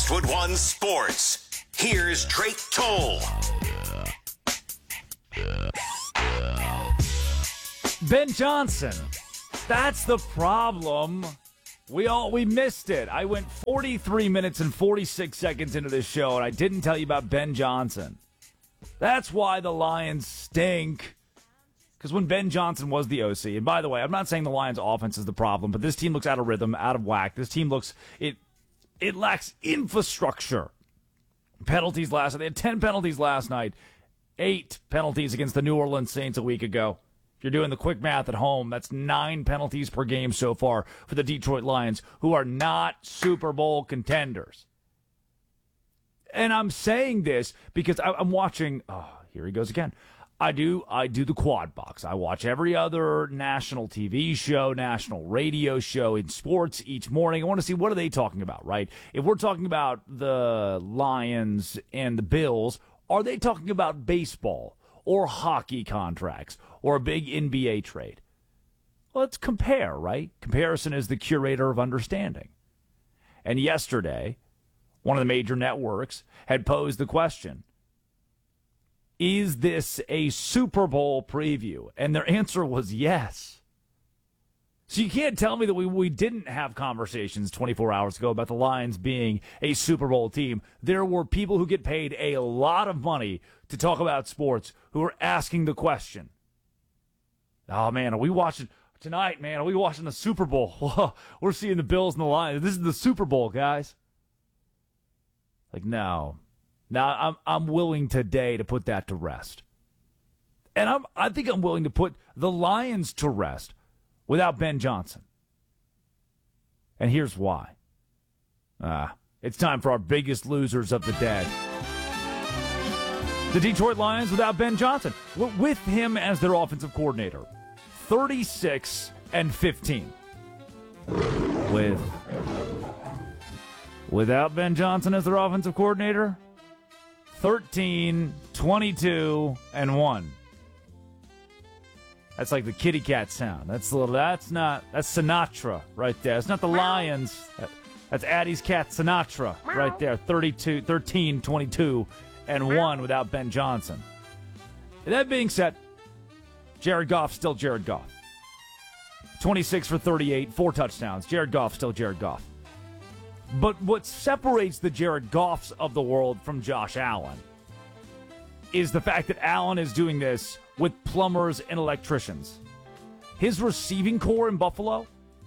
Westwood One Sports. Here's Drake Toll. Ben Johnson. That's the problem. We missed it. I went 43 minutes and 46 seconds into this show, and I didn't tell you about Ben Johnson. That's why the Lions stink. Because when Ben Johnson was the OC, and by the way, I'm not saying the Lions' offense is the problem, but this team looks out of rhythm, out of whack. This team looks, it lacks infrastructure. Penalties last night. They had 10 penalties last night. 8 penalties against the New Orleans Saints a week ago. If you're doing the quick math at home, that's 9 penalties per game so far for the Detroit Lions, who are not Super Bowl contenders. And I'm saying this because I'm watching, here he goes again. I do the quad box. I watch every other national TV show, national radio show in sports each morning. I want to see what are they talking about, right? If we're talking about the Lions and the Bills, are they talking about baseball or hockey contracts or a big NBA trade? Well, let's compare, right? Comparison is the curator of understanding. And yesterday, one of the major networks had posed the question, is this a Super Bowl preview? And their answer was yes. So you can't tell me that we didn't have conversations 24 hours ago about the Lions being a Super Bowl team. There were people who get paid a lot of money to talk about sports who are asking the question. Oh, man, are we watching tonight, man? Are we watching the Super Bowl? We're seeing the Bills and the Lions. This is the Super Bowl, guys. Like, no. Now, I'm willing today to put that to rest. And I think I'm willing to put the Lions to rest without Ben Johnson. And here's why. It's time for our biggest losers of the day. The Detroit Lions without Ben Johnson. With him as their offensive coordinator. 36-15. Without Ben Johnson as their offensive coordinator, 13-22-1. That's like the kitty cat sound. That's Sinatra right there. It's not the Lions. That's Addie's cat Sinatra right there. 13-22-1 without Ben Johnson. That being said, Jared Goff still Jared Goff. 26 for 38, 4 touchdowns. Jared Goff still Jared Goff. But what separates the Jared Goffs of the world from Josh Allen is the fact that Allen is doing this with plumbers and electricians. His receiving core in Buffalo,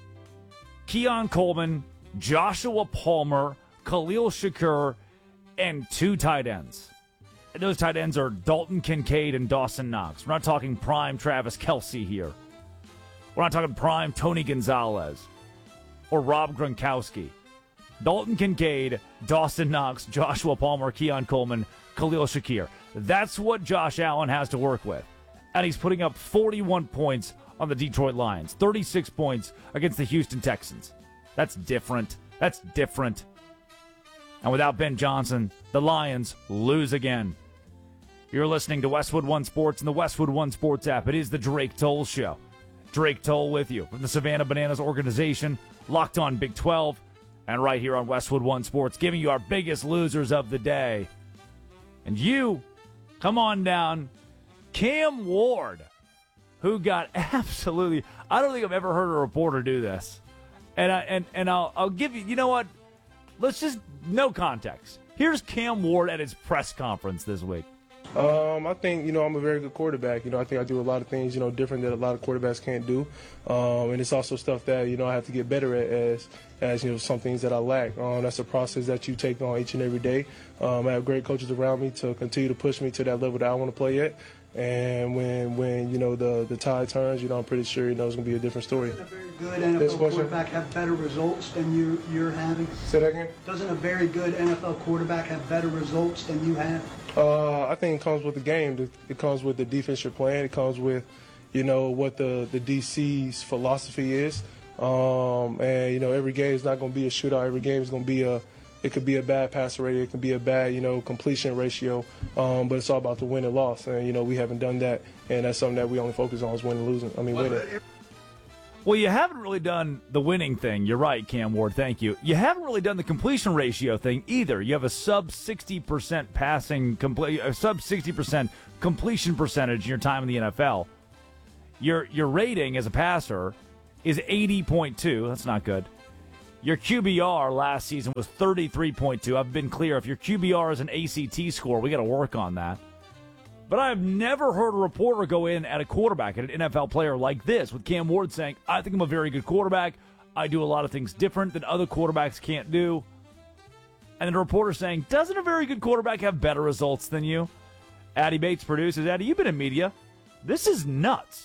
Keon Coleman, Joshua Palmer, Khalil Shakir, and 2 tight ends. And those tight ends are Dalton Kincaid and Dawson Knox. We're not talking prime Travis Kelce here. We're not talking prime Tony Gonzalez or Rob Gronkowski. Dalton Kincaid, Dawson Knox, Joshua Palmer, Keon Coleman, Khalil Shakir. That's what Josh Allen has to work with. And he's putting up 41 points on the Detroit Lions, 36 points against the Houston Texans. That's different. That's different. And without Ben Johnson, the Lions lose again. You're listening to Westwood One Sports and the Westwood One Sports app. It is the Drake Toll Show. Drake Toll with you from the Savannah Bananas organization, Locked On Big 12, and right here on Westwood One Sports, giving you our biggest losers of the day. And you, come on down, Cam Ward, who got absolutely, I don't think I've ever heard a reporter do this. And I'll give you, you know what? Let's just, no context. Here's Cam Ward at his press conference this week. I think, I'm a very good quarterback. I think I do a lot of things, different that a lot of quarterbacks can't do. And it's also stuff that, I have to get better at as some things that I lack. That's a process that you take on each and every day. I have great coaches around me to continue to push me to that level that I want to play at. And when the tide turns, I'm pretty sure, it's going to be a different story. Doesn't a very good NFL quarterback have better results than you're having? Say that again? Doesn't a very good NFL quarterback have better results than you have? I think it comes with the game. It comes with the defense you're playing. It comes with, what the DC's philosophy is. And, every game is not going to be a shootout. Every game is going to be it could be a bad passer rating. It could be a bad, completion ratio. But it's all about the win and loss. And, we haven't done that. And that's something that we only focus on is winning and losing. Winning. Well, you haven't really done the winning thing. You're right, Cam Ward. Thank you. You haven't really done the completion ratio thing either. You have a sub 60% sub 60% completion percentage in your time in the NFL. Your rating as a passer is 80.2. That's not good. Your QBR last season was 33.2. I've been clear. If your QBR is an ACT score, we got to work on that. But I've never heard a reporter go in at a quarterback, at an NFL player like this, with Cam Ward saying, I think I'm a very good quarterback. I do a lot of things different that other quarterbacks can't do. And then a reporter saying, doesn't a very good quarterback have better results than you? Addie Bates produces. Addie, you've been in media. This is nuts.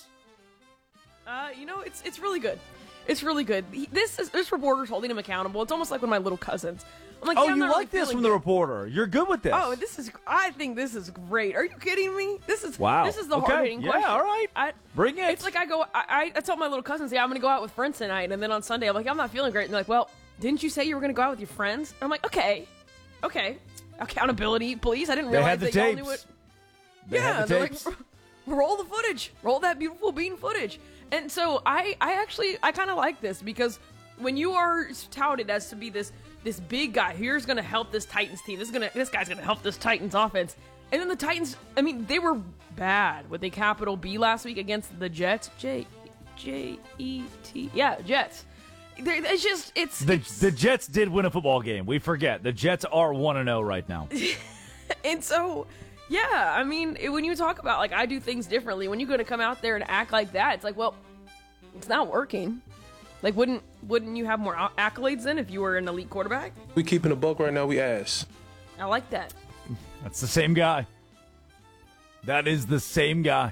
It's really good. It's really good. This reporter's holding him accountable. It's almost like one of my little cousins. I'm like, you like this from the reporter. You're good with this. Oh, I think this is great. Are you kidding me? Wow. This is the hard-hitting question. Yeah, all right. Bring it. It's like I tell my little cousins, I'm going to go out with friends tonight, and then on Sunday, I'm like, I'm not feeling great. And they're like, well, didn't you say you were going to go out with your friends? And I'm like, okay. Accountability, please. I didn't realize that y'all knew it. They're like, roll the footage. Roll that beautiful bean footage. And so I kind of like this, because when you are touted as to be this big guy, here's going to help this Titans team. This guy's going to help this Titans offense. And then the Titans, I mean, they were bad with a capital B last week against the Jets. J-E-T. Yeah, Jets. The Jets did win a football game. We forget. The Jets are 1-0 right now. And so, yeah, I mean, when you talk about, like, I do things differently, when you're going to come out there and act like that, it's like, well, it's not working. Like, wouldn't you have more accolades then if you were an elite quarterback? We keeping a buck right now. We ass. I like that. That's the same guy. That is the same guy.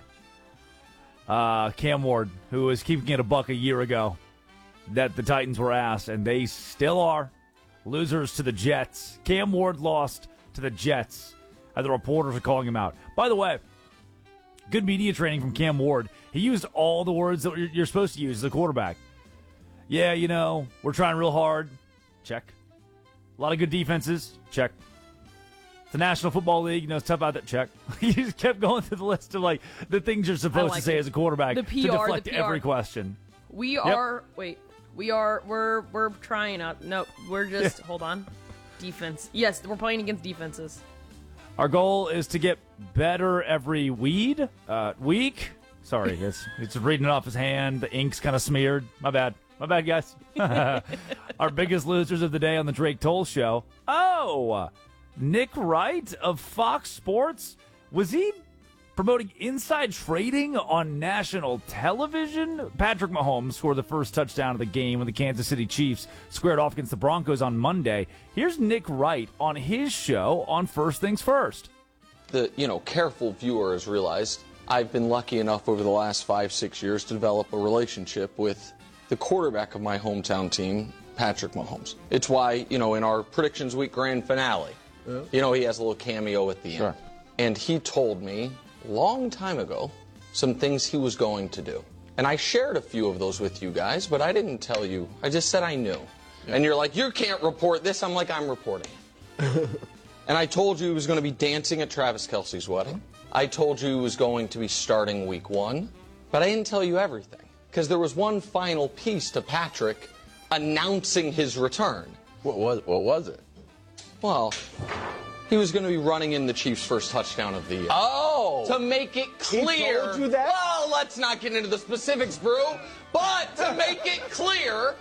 Cam Ward, who was keeping it a buck a year ago, that the Titans were ass, and they still are. Losers to the Jets. Cam Ward lost to the Jets. The reporters are calling him out. By the way, good media training from Cam Ward. He used all the words that you're supposed to use as a quarterback. Yeah, we're trying real hard. Check. A lot of good defenses. Check. The National Football League, it's tough out there. Check. He just kept going through the list of, the things you're supposed to say as a quarterback to deflect every question. We're trying out. No, we're just, hold on. Defense. Yes, we're playing against defenses. Our goal is to get better every week. Sorry, it's reading it off his hand. The ink's kind of smeared. My bad, guys. Our biggest losers of the day on the Drake Toll Show. Oh, Nick Wright of Fox Sports. Was he promoting inside trading on national television? Patrick Mahomes scored the first touchdown of the game when the Kansas City Chiefs squared off against the Broncos on Monday. Here's Nick Wright on his show on First Things First. The, careful viewer has realized I've been lucky enough over the last 5-6 years to develop a relationship with the quarterback of my hometown team, Patrick Mahomes. It's why, in our Predictions Week grand finale, he has a little cameo at the end. Sure. And he told me long time ago some things he was going to do. And I shared a few of those with you guys, but I didn't tell you. I just said I knew. Yeah. And you're like, you can't report this. I'm like, I'm reporting. And I told you he was going to be dancing at Travis Kelce's wedding. I told you he was going to be starting week 1. But I didn't tell you everything, because there was one final piece to Patrick announcing his return. What was it? Well, he was going to be running in the Chiefs' first touchdown of the year. Oh! To make it clear. He told you that? Well, let's not get into the specifics, Brew. But to make it clear.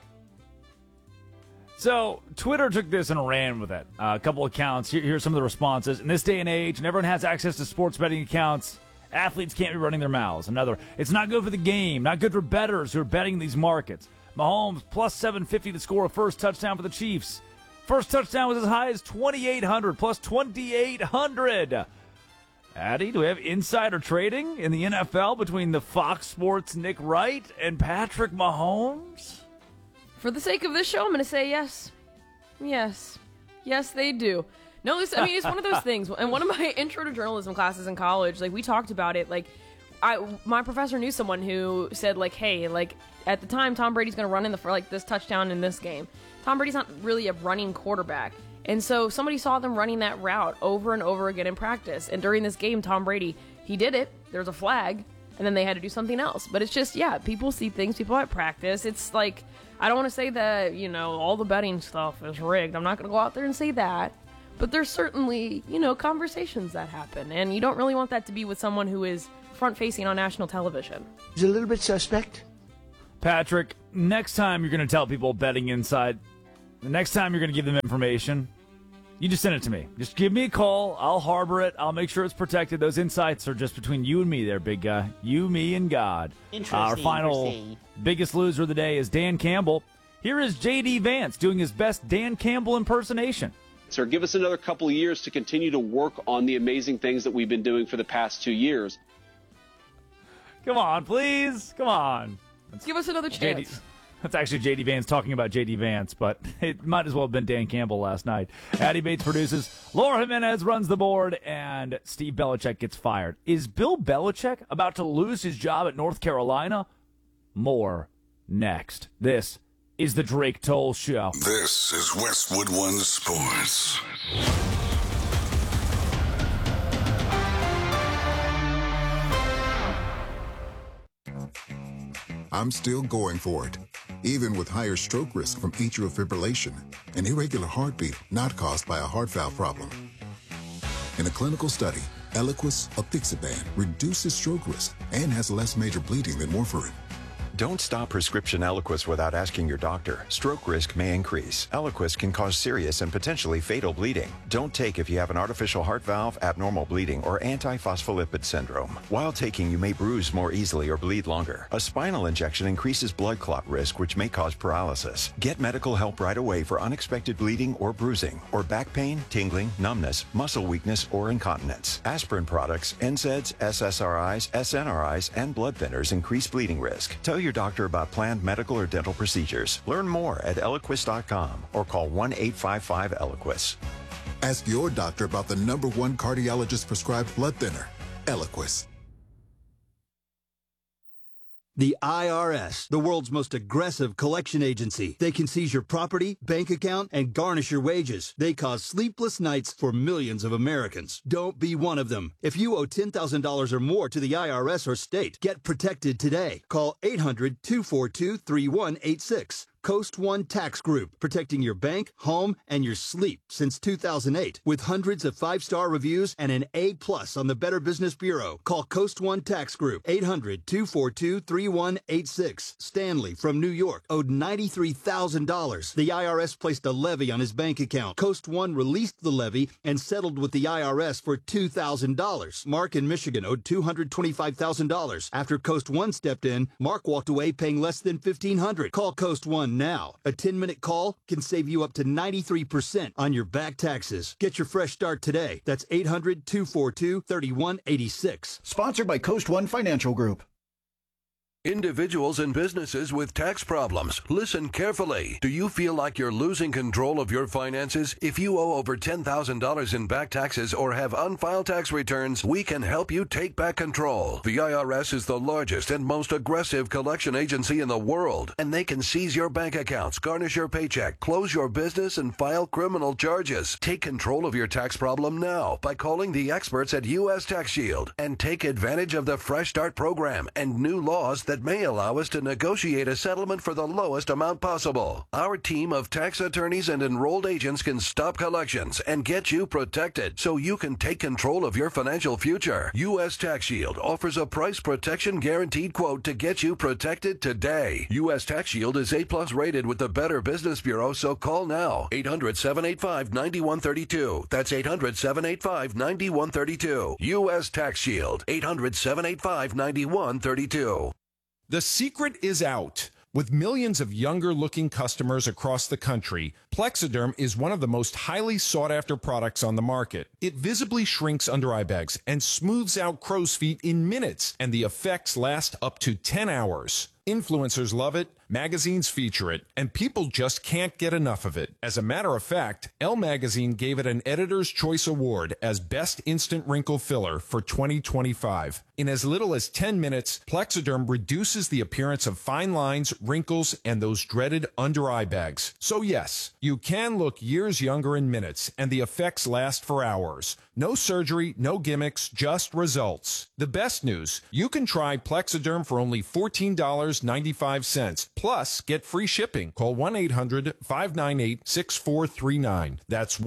So Twitter took this and ran with it. A couple accounts. Here's some of the responses. In this day and age, and everyone has access to sports betting accounts, athletes can't be running their mouths. Another, it's not good for the game, not good for bettors who are betting these markets. Mahomes plus 750 to score a first touchdown for the Chiefs. First touchdown was as high as 2,800, plus 2,800. Addie, do we have insider trading in the NFL between the Fox Sports Nick Wright and Patrick Mahomes? For the sake of this show, I'm going to say yes. Yes. Yes, they do. No, it's one of those things. And one of my intro to journalism classes in college, we talked about it. My professor knew someone who said, hey, at the time, Tom Brady's going to run in this touchdown in this game. Tom Brady's not really a running quarterback. And so somebody saw them running that route over and over again in practice. And during this game, Tom Brady, he did it. There was a flag. and then they had to do something else. But it's just, yeah, people see things, people at practice. It's like, I don't want to say that, you know, all the betting stuff is rigged. I'm not going to go out there and say that. But there's certainly, you know, conversations that happen, and you don't really want that to be with someone who is front-facing on national television. It's a little bit suspect. Patrick, next time you're going to tell people betting inside, the next time you're going to give them information, you just send it to me. Just give me a call. I'll harbor it. I'll make sure it's protected. Those insights are just between you and me there, big guy. You, me, and God. Our final biggest loser of the day is Dan Campbell. Here is J.D. Vance doing his best Dan Campbell impersonation. Sir, give us another couple of years to continue to work on the amazing things that we've been doing for the past 2 years. Come on, please. Come on. Give us another chance. That's actually J.D. Vance talking about J.D. Vance, but it might as well have been Dan Campbell last night. Addie Bates produces, Laura Jimenez runs the board, and Steve Belichick gets fired. Is Bill Belichick about to lose his job at North Carolina? More next. This is the Drake Toll Show. This is Westwood One Sports. I'm still going for it, even with higher stroke risk from atrial fibrillation, an irregular heartbeat not caused by a heart valve problem. In a clinical study, Eliquis apixaban reduces stroke risk and has less major bleeding than warfarin. Don't stop prescription Eliquis without asking your doctor. Stroke risk may increase. Eliquis can cause serious and potentially fatal bleeding. Don't take if you have an artificial heart valve, abnormal bleeding, or antiphospholipid syndrome. While taking, you may bruise more easily or bleed longer. A spinal injection increases blood clot risk, which may cause paralysis. Get medical help right away for unexpected bleeding or bruising, or back pain, tingling, numbness, muscle weakness, or incontinence. Aspirin products, NSAIDs, SSRIs, SNRIs, and blood thinners increase bleeding risk. Tell your doctor about planned medical or dental procedures. Learn more at Eliquis.com or call 1-855-ELIQUIS. Ask your doctor about the #1 cardiologist prescribed blood thinner, Eliquis. The IRS, the world's most aggressive collection agency. They can seize your property, bank account, and garnish your wages. They cause sleepless nights for millions of Americans. Don't be one of them. If you owe $10,000 or more to the IRS or state, get protected today. Call 800-242-3186. Coast One Tax Group, protecting your bank, home, and your sleep since 2008. With hundreds of 5-star reviews and an A+ on the Better Business Bureau. Call Coast One Tax Group, 800-242-3186. Stanley from New York owed $93,000. The IRS placed a levy on his bank account. Coast One released the levy and settled with the IRS for $2,000. Mark in Michigan owed $225,000. After Coast One stepped in, Mark walked away paying less than $1,500. Call Coast One now. A 10-minute call can save you up to 93% on your back taxes. Get your fresh start today. That's 800-242-3186. Sponsored by Coast One Financial Group. Individuals and businesses with tax problems, listen carefully. Do you feel like you're losing control of your finances? If you owe over $10,000 in back taxes or have unfiled tax returns, we can help you take back control. The IRS is the largest and most aggressive collection agency in the world, and they can seize your bank accounts, garnish your paycheck, close your business, and file criminal charges. Take control of your tax problem now by calling the experts at U.S. Tax Shield and take advantage of the Fresh Start program and new laws that may allow us to negotiate a settlement for the lowest amount possible. Our team of tax attorneys and enrolled agents can stop collections and get you protected so you can take control of your financial future. U.S. Tax Shield offers a price protection guaranteed quote to get you protected today. U.S. Tax Shield is A+ rated with the Better Business Bureau, so call now. 800-785-9132. That's 800-785-9132. U.S. Tax Shield. 800-785-9132. The secret is out. With millions of younger-looking customers across the country, Plexiderm is one of the most highly sought-after products on the market. It visibly shrinks under eye bags and smooths out crow's feet in minutes, and the effects last up to 10 hours. Influencers love it, Magazines feature it, and people just can't get enough of it. As a matter of fact, Elle Magazine gave it an Editor's Choice Award as Best Instant Wrinkle Filler for 2025. In as little as 10 minutes, Plexiderm reduces the appearance of fine lines, wrinkles, and those dreaded under-eye bags. So yes, you can look years younger in minutes, and the effects last for hours. No surgery, no gimmicks, just results. The best news, you can try Plexiderm for only $14.95, plus get free shipping. Call 1-800-598-6439. That's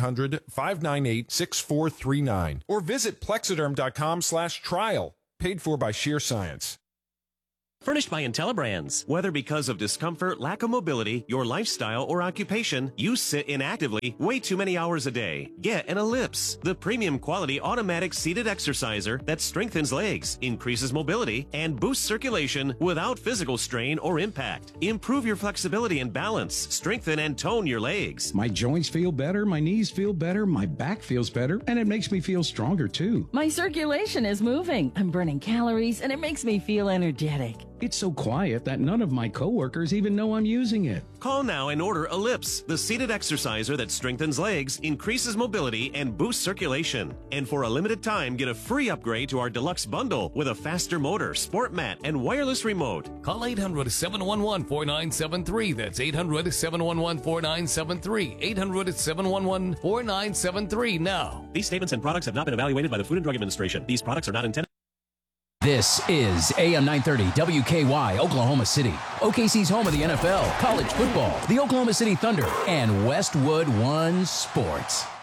1-800-598-6439. Or visit plexiderm.com/trial. Paid for by Sheer Science. Furnished by IntelliBrands. Whether because of discomfort, lack of mobility, your lifestyle, or occupation, you sit inactively way too many hours a day. Get an Ellipse, the premium quality automatic seated exerciser that strengthens legs, increases mobility, and boosts circulation without physical strain or impact. Improve your flexibility and balance, strengthen and tone your legs. My joints feel better, my knees feel better, my back feels better, and it makes me feel stronger too. My circulation is moving. I'm burning calories, and it makes me feel energetic. It's so quiet that none of my coworkers even know I'm using it. Call now and order Ellipse, the seated exerciser that strengthens legs, increases mobility, and boosts circulation. And for a limited time, get a free upgrade to our deluxe bundle with a faster motor, sport mat, and wireless remote. Call 800-711-4973. That's 800-711-4973. 800-711-4973 now. These statements and products have not been evaluated by the Food and Drug Administration. These products are not intended. This is AM 930 WKY, Oklahoma City. OKC's home of the NFL, college football, the Oklahoma City Thunder, and Westwood One Sports.